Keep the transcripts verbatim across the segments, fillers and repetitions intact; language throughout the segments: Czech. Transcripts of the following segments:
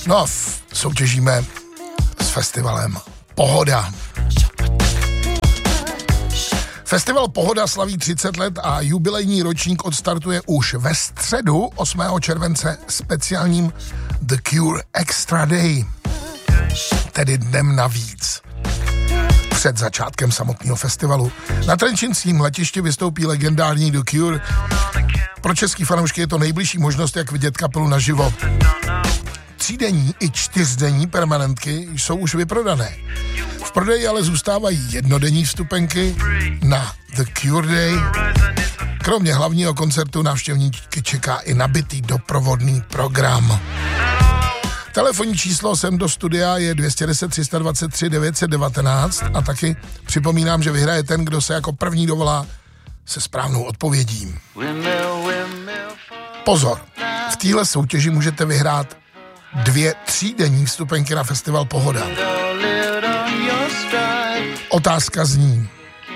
No a f- soutěžíme s festivalem Pohoda. Festival Pohoda slaví třicet let a jubilejní ročník odstartuje už ve středu osmého července speciálním The Cure Extra Day, tedy dnem navíc. Před začátkem samotného festivalu. Na trenčínském letišti vystoupí legendární The Cure. Pro český fanoušky je to nejbližší možnost, jak vidět kapelu naživo. Třídenní i čtyřdenní permanentky jsou už vyprodané. V prodeji ale zůstávají jednodenní vstupenky na The Cure Day. Kromě hlavního koncertu návštěvníky čeká i nabitý doprovodný program. Telefonní číslo sem do studia je dva jedna nula, tři dva tři, devět jedna devět a taky připomínám, že vyhraje ten, kdo se jako první dovolá se správnou odpovědí. Pozor, v téhle soutěži můžete vyhrát dvě třídenní vstupenky na festival Pohoda. Otázka zní: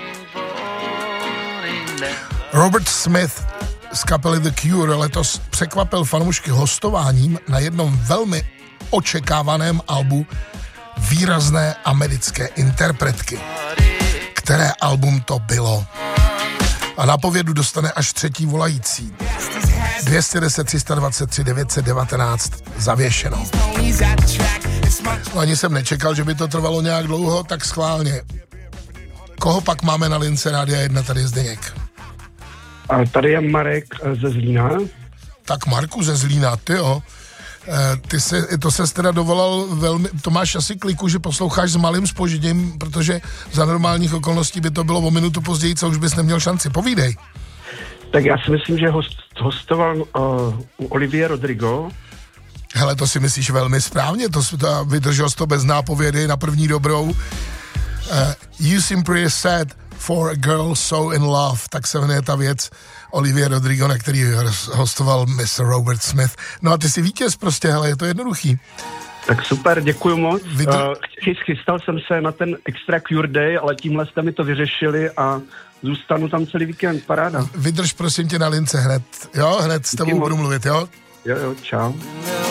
Robert Smith z kapely The Cure letos překvapil fanoušky hostováním na jednom velmi očekávaném albu výrazné americké interpretky. Které album to bylo? A na povědu dostane až třetí volající. dva jedna nula, tři dva tři, devět jedna devět zavěšeno. No, ani jsem nečekal, že by to trvalo nějak dlouho, tak schválně. Koho pak máme na lince Rádia jedna? Tady je Zdeněk. A tady je Marek ze Zlína. Tak Marku ze Zlína, ty jo. Ty se, to ses teda dovolal velmi, to máš asi kliku, že posloucháš s malým zpožděním, protože za normálních okolností by to bylo o minutu později, co už bys neměl šanci. Povídej. Tak já si myslím, že host, hostoval uh, u Olivia Rodrigo. Hele, to si myslíš velmi správně, to, to vydržel jsi to bez nápovědy na první dobrou. Uh, you seem pretty sad for a girl so in love, tak se jmenuje ta věc Olivia Rodrigo, na který hostoval mister Robert Smith. No a ty jsi vítěz prostě, hele, je to jednoduchý. Tak super, děkuju moc. Vydr- uh, chystal jsem se na ten Extra Cure Day, ale tímhle jste mi to vyřešili a zůstanu tam celý víkend, paráda. Vydrž prosím tě na lince hned, jo, hned s tebou budu mluvit, jo? Jo, jo, čau.